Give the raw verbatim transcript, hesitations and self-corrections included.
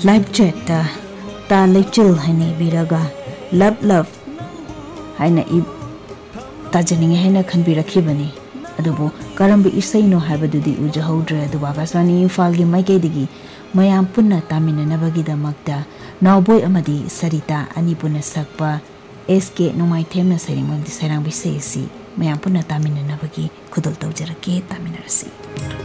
Live chat ता लेचल है बीरगा love love है ताजनी है खनबीरखिबनी अदुबो करंब इसैनो हाबदुदी उजहौद्रे अदुबा आकाशवाणी इम्फाल की माइकैदगी मयाम पुन्ना तामिननबगीदमक्ता नावबोय अमदी सरिता अनी पुन्ना सकपा एसके नोमाइथेमना सैरिंगमदी सैरांग बिसेसी मयाम पुन्ना तामिननबगी खुदल तौजरके तामिनरसी।